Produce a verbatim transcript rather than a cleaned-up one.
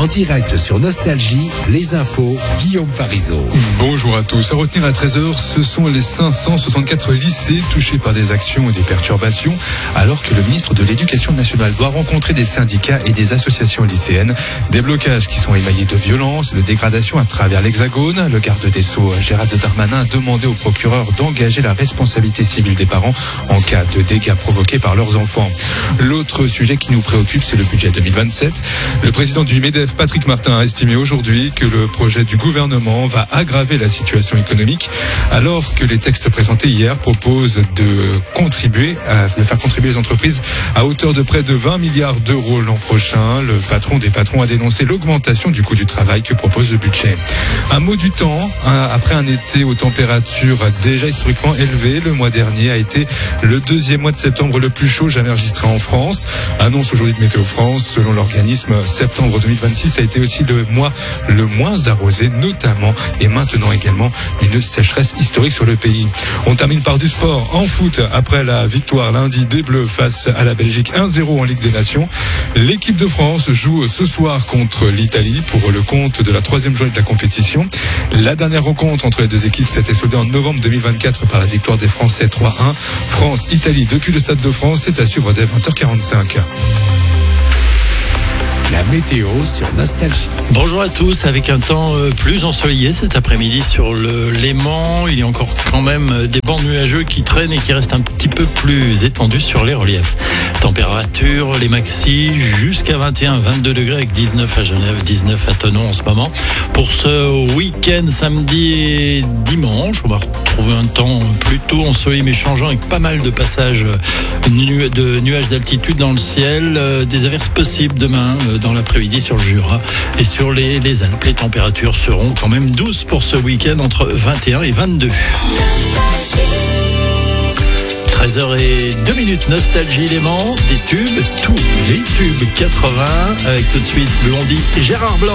En direct sur Nostalgie, les infos, Guillaume Parisot. Bonjour à tous. À retenir à treize heures, ce sont les cinq cent soixante-quatre lycées touchés par des actions et des perturbations, alors que le ministre de l'Éducation nationale doit rencontrer des syndicats et des associations lycéennes. Des blocages qui sont émaillés de violence, de dégradation à travers l'Hexagone. Le garde des Sceaux, Gérald Darmanin, a demandé au procureur d'engager la responsabilité civile des parents en cas de dégâts provoqués par leurs enfants. L'autre sujet qui nous préoccupe, c'est le budget deux mille vingt-sept. Le président du MEDEF, Patrick Martin, a estimé aujourd'hui que le projet du gouvernement va aggraver la situation économique, alors que les textes présentés hier proposent de contribuer, à, de faire contribuer les entreprises à hauteur de près de vingt milliards d'euros l'an prochain. Le patron des patrons a dénoncé l'augmentation du coût du travail que propose le budget. Un mot du temps, après un été aux températures déjà historiquement élevées, le mois dernier a été le deuxième mois de septembre le plus chaud jamais enregistré en France. Annonce aujourd'hui de Météo France, selon l'organisme, septembre deux mille vingt-six a été aussi le mois le moins arrosé, notamment et maintenant également une sécheresse historique sur le pays. On termine par du sport en foot après la victoire lundi des Bleus face à la Belgique un zéro en Ligue des Nations. L'équipe de France joue ce soir contre l'Italie pour le compte de la troisième journée de la compétition. La dernière rencontre entre les deux équipes s'était soldée en novembre deux mille vingt-quatre par la victoire des Français trois un. France-Italie depuis le Stade de France, c'est à suivre dès vingt heures quarante-cinq. La météo sur Nostalgie. Bonjour à tous, avec un temps plus ensoleillé cet après-midi sur le Léman. Il y a encore quand même des bancs nuageux qui traînent et qui restent un petit peu plus étendus sur les reliefs. Température, les maxis jusqu'à vingt et un, vingt-deux degrés avec dix-neuf à Genève, dix-neuf à Thonon en ce moment. Pour ce week-end, samedi et dimanche, on va retrouver un temps plutôt ensoleillé mais changeant avec pas mal de passages de nuages d'altitude dans le ciel. Des averses possibles demain dans l'après-midi sur le Jura et sur les, les Alpes. Les températures seront quand même douces pour ce week-end, entre vingt et un et vingt-deux. treize heures zéro deux minutes, Nostalgie Léman, des tubes, tous les tubes quatre-vingts, avec tout de suite Blondie et Gérard Blanc.